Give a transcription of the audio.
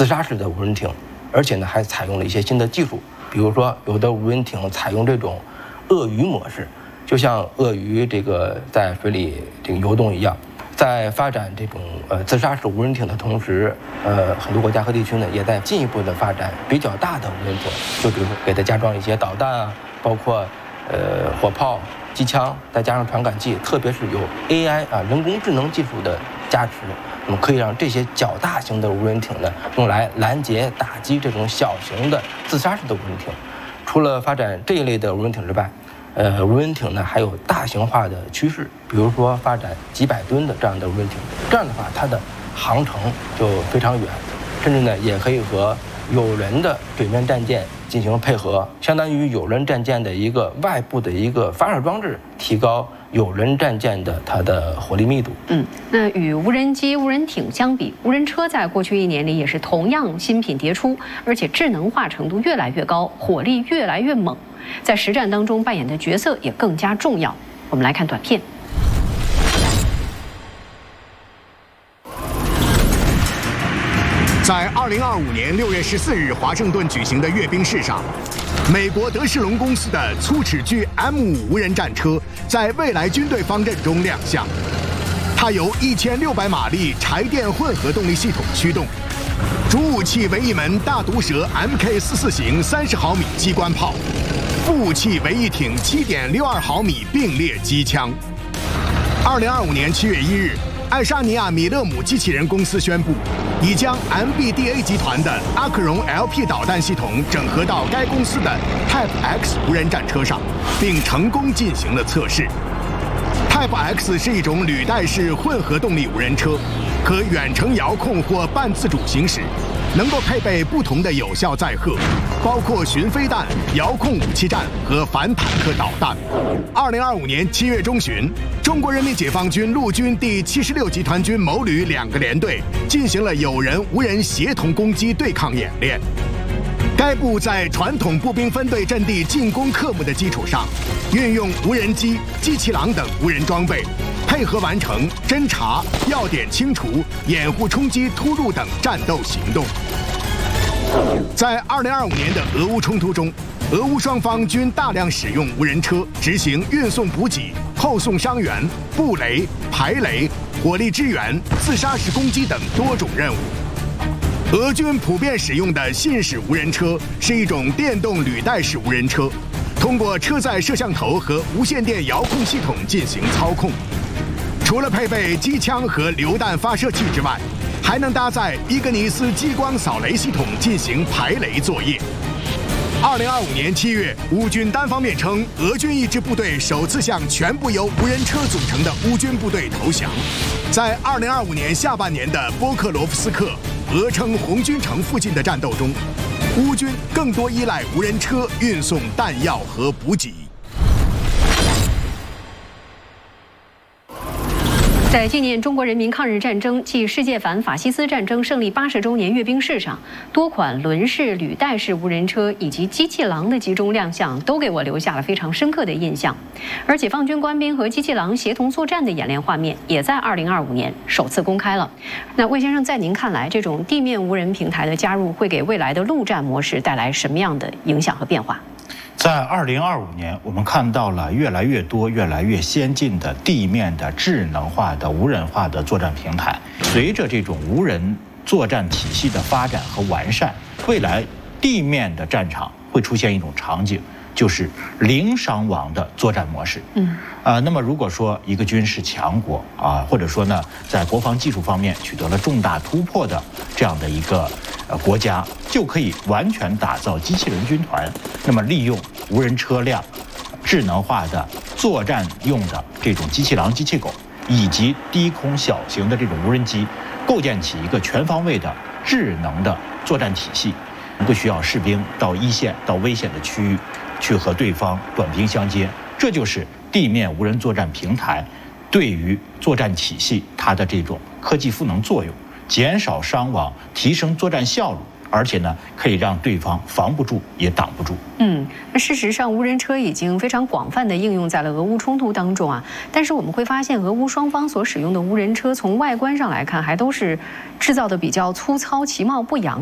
自杀式的无人艇，而且呢还采用了一些新的技术，比如说有的无人艇采用这种鳄鱼模式，就像鳄鱼这个在水里这个游动一样。在发展这种自杀式无人艇的同时，很多国家和地区呢也在进一步的发展比较大的无人艇，就比如说给它加装一些导弹啊，包括火炮、机枪，再加上传感器，特别是有 AI 啊人工智能技术的加持，那么可以让这些较大型的无人艇呢用来拦截打击这种小型的自杀式的无人艇。除了发展这一类的无人艇之外，无人艇呢还有大型化的趋势，比如说发展几百吨的这样的无人艇，这样的话它的航程就非常远，甚至呢也可以和有人的水面战舰进行配合，相当于有人战舰的一个外部的一个发射装置，提高有人战舰的它的火力密度。 那与无人机、无人艇相比，无人车在过去1年里也是同样新品迭出，而且智能化程度越来越高，火力越来越猛，在实战当中扮演的角色也更加重要。我们来看短片。 在2025年6月14日华盛顿举行的阅兵式上，美国德士隆公司的粗齿巨 M5无人战车在未来军队方阵中亮相。它由1600马力柴电混合动力系统驱动，主武器为一门大毒蛇 MK44型30毫米机关炮，副武器为一挺7.62毫米并列机枪。2025年7月1日，爱沙尼亚米勒姆机器人公司宣布，已将 MBDA 集团的阿克荣 LP 导弹系统整合到该公司的 Type X 无人战车上，并成功进行了测试。Type X 是一种履带式混合动力无人车，可远程遥控或半自主行驶，能够配备不同的有效载荷，包括巡飞弹、遥控武器站和反坦克导弹。2025年7月中旬，中国人民解放军陆军第76集团军某旅2个连队进行了有人无人协同攻击对抗演练。该部在传统步兵分队阵地进攻科目的基础上，运用无人机、机器狼等无人装备，配合完成侦察、要点清除、掩护冲击突入等战斗行动。在2025年的俄乌冲突中，俄乌双方均大量使用无人车执行运送补给、后送伤员、布雷、排雷、火力支援、自杀式攻击等多种任务。俄军普遍使用的信使无人车是一种电动履带式无人车，通过车载摄像头和无线电遥控系统进行操控。除了配备机枪和榴弹发射器之外，还能搭载伊格尼斯激光扫雷系统进行排雷作业。2025年7月，乌军单方面称，俄军一支部队首次向全部由无人车组成的乌军部队投降。在2025年下半年的波克罗夫斯克，俄称红军城附近的战斗中，乌军更多依赖无人车运送弹药和补给。 在纪念中国人民抗日战争暨世界反法西斯战争胜利80周年阅兵式上，多款轮式、履带式无人车以及机器狼的集中亮相，都给我留下了非常深刻的印象。而解放军官兵和机器狼协同作战的演练画面，也在2025年首次公开了。那魏先生，在您看来，这种地面无人平台的加入，会给未来的陆战模式带来什么样的影响和变化？ 在2025年，我们看到了越来越多、越来越先进的地面的智能化的无人化的作战平台。随着这种无人作战体系的发展和完善，未来地面的战场会出现一种场景，就是零伤亡的作战模式。那么如果说一个军事强国啊，或者说呢，在国防技术方面取得了重大突破的这样的一个国家，就可以完全打造机器人军团。那么利用无人车辆、智能化的作战用的这种机器狼、机器狗，以及低空小型的这种无人机，构建起一个全方位的智能的作战体系。不需要士兵到一线、到危险的区域去和对方短兵相接，这就是地面无人作战平台对于作战体系它的这种科技赋能作用，减少伤亡，提升作战效率，而且呢，可以让对方防不住也挡不住。 那事实上，无人车已经非常广泛的应用在了俄乌冲突当中啊。但是我们会发现，俄乌双方所使用的无人车，从外观上来看，还都是制造的比较粗糙、其貌不扬。